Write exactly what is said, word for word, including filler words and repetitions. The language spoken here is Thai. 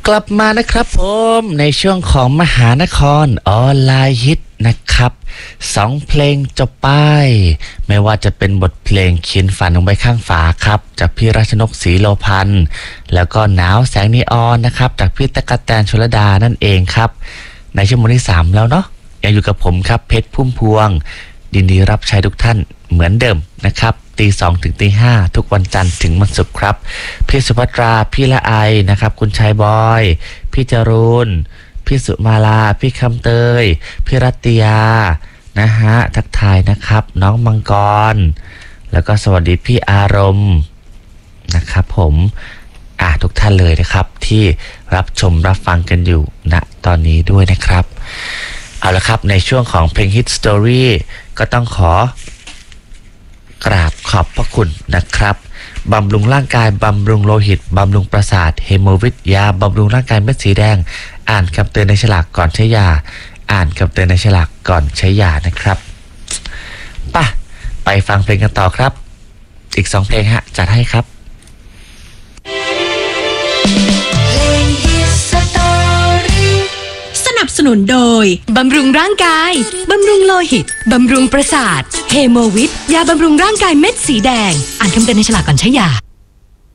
กลับมานะครับผมในช่วงของมหานครออนไลน์ฮิตนะครับสองเพลงจบไปไม่ว่าจะเป็นบทเพลงเขียนฝันลงไปข้างฝาครับจากพี่รัชนกศรีโลพันธ์แล้วก็หนาวแสงนีออนนะครับจากพี่ตะกะแตนชลดานั่นเองครับในชั่วโมงที่สามแล้วเนาะยังอยู่กับผมครับเพชรพุ่มพวงยินดีรับใช้ทุกท่านเหมือนเดิมนะครับตีสองถึงตีห้าทุกวันจันทร์ถึงวันศุกร์ครับพี่สุภัตราพี่ละไอนะครับคุณชายบอยพี่จรูนพี่สุมาลาพี่คำเตยพี่รัตยานะฮะทักทายนะครับน้องมังกรแล้วก็สวัสดีพี่อารมณ์นะครับผมอ่าทุกท่านเลยนะครับที่รับชมรับฟังกันอยู่ณตอนนี้ด้วยนะครับเอาละครับในช่วงของเพลงฮิตสตอรี่ก็ต้องขอกราบขอบพระคุณนะครับบำรุงร่างกายบำรุงโลหิตบำรุงประสาทเฮโมวิทยาบำรุงร่างกายเม็ดสีแดงอ่านคำเตือนในฉลากก่อนใช้ยาอ่านคำเตือนในฉลากก่อนใช้ยานะครับป่ะไปฟังเพลงกันต่อครับอีกสองเพลงฮะจัดให้ครับสนับสนุนโดยบำรุงร่างกายบำรุงโลหิตบำรุงประสาทเฮโมวิทยาบำรุงร่างกายเม็ดสีแดงอ่านคำเตือนในฉลากก่อนใช้ยา